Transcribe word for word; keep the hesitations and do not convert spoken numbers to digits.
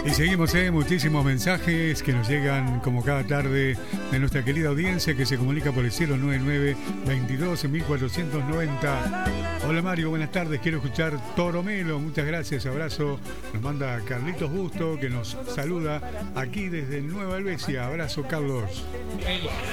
Y seguimos, ¿eh? Muchísimos mensajes que nos llegan como cada tarde de nuestra querida audiencia que se comunica por el cero nueve nueve, veintidós, mil cuatrocientos noventa. Hola Mario, buenas tardes, quiero escuchar Toromelo, muchas gracias, abrazo. Nos manda Carlitos Busto que nos saluda aquí desde Nueva Helvecia. Abrazo, Carlos.